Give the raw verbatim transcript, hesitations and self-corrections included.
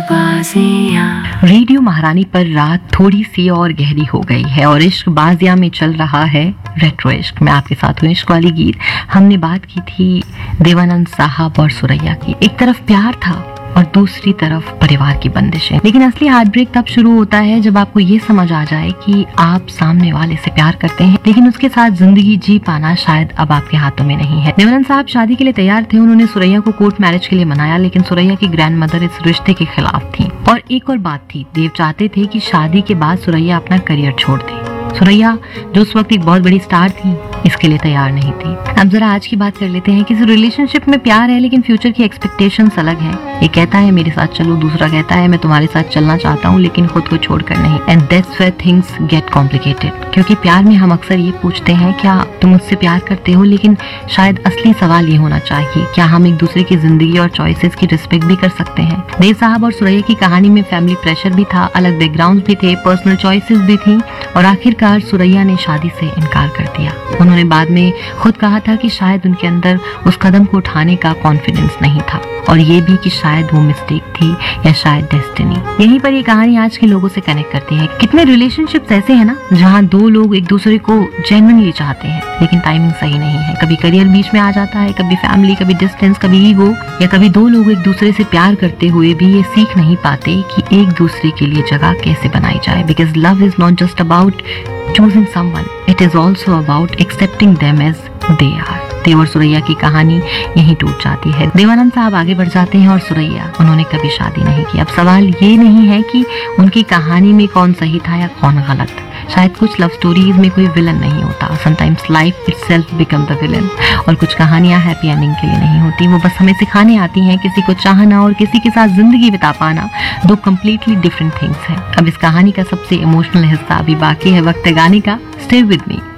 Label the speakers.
Speaker 1: Radio महारानी पर रात थोड़ी सी और गहरी हो गई है और इश्क बाजिया में चल रहा है रेट्रो इश्क। मैं आपके साथ हूँ इश्क वाली गीत। हमने बात की थी देवानंद साहब और सुरैया की। एक तरफ प्यार था और दूसरी तरफ परिवार की बंदिशें। लेकिन असली हार्ट ब्रेक तब शुरू होता है जब आपको ये समझ आ जाए कि आप सामने वाले से प्यार करते हैं, लेकिन उसके साथ जिंदगी जी पाना शायद अब आपके हाथों में नहीं है। देवानंद साहब शादी के लिए तैयार थे। उन्होंने सुरैया को कोर्ट मैरिज के लिए मनाया, लेकिन सुरैया की ग्रैंड मदर इस रिश्ते के खिलाफ थी। और एक और बात थी, देव चाहते थे कि शादी के बाद सुरैया अपना करियर छोड़ दे। सुरैया जो उस वक्त एक बहुत बड़ी स्टार थी, इसके लिए तैयार नहीं थी। अब जरा आज की बात कर लेते हैं। किसी रिलेशनशिप में प्यार है लेकिन फ्यूचर की एक्सपेक्टेशंस अलग हैं। एक कहता है मेरे साथ चलो, दूसरा कहता है मैं तुम्हारे साथ चलना चाहता हूँ लेकिन खुद को छोड़कर नहीं। And that's where things get complicated. क्योंकि प्यार में हम अक्सर ये पूछते हैं क्या तुम मुझसे प्यार करते हो, लेकिन शायद असली सवाल ये होना चाहिए क्या हम एक दूसरे की जिंदगी और चॉइसेस की रिस्पेक्ट भी कर सकते हैं। देव साहब और सुरैया की कहानी में फैमिली प्रेशर भी था, अलग बैकग्राउंड भी थे, पर्सनल चॉइसेस भी थी और आखिरकार सुरैया ने शादी से इनकार कर दिया। उन्होंने बाद में खुद कहा था कि शायद उनके अंदर उस कदम को उठाने का कॉन्फिडेंस नहीं था और ये भी कि शायद वो मिस्टेक थी या शायद डेस्टिनी। यहीं पर ये कहानी आज के लोगों से कनेक्ट करती है। कितने रिलेशनशिप्स ऐसे हैं ना जहाँ दो लोग एक दूसरे को जेन्युइनली चाहते हैं लेकिन टाइमिंग सही नहीं है। कभी करियर बीच में आ जाता है, कभी फैमिली, कभी डिस्टेंस, कभी ईगो, या कभी दो लोग एक दूसरे से प्यार करते हुए भी ये सीख नहीं पाते कि एक दूसरे के लिए जगह कैसे बनाई जाए। Because love is not just about choosing someone, it is also about accepting them as they are। देव और सुरैया की कहानी यहीं टूट जाती है। देवानंद साहब आगे बढ़ जाते हैं और सुरैया, उन्होंने कभी शादी नहीं की। अब सवाल ये नहीं है कि उनकी कहानी में कौन सही था या कौन गलत। शायद कुछ लव स्टोरीज में कोई विलन नहीं होता, sometimes life itself become the villain. और कुछ कहानियां हैप्पी एंडिंग के लिए नहीं होती, वो बस हमें सिखाने आती हैं। किसी को चाहना और किसी के साथ जिंदगी बिता पाना दो कम्प्लीटली डिफरेंट थिंग्स हैं। अब इस कहानी का सबसे इमोशनल हिस्सा अभी बाकी है, वक्त गाने का। Stay with me.